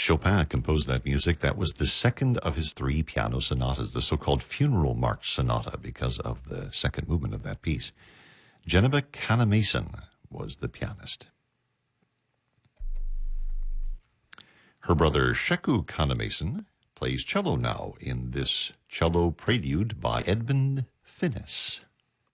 Chopin composed that music. That was the second of his three piano sonatas, the so-called Funeral March Sonata, because of the second movement of that piece. Geneva Canamason was the pianist. Her brother Sheku Canamason plays cello now in this cello prelude by Edmund Finnis.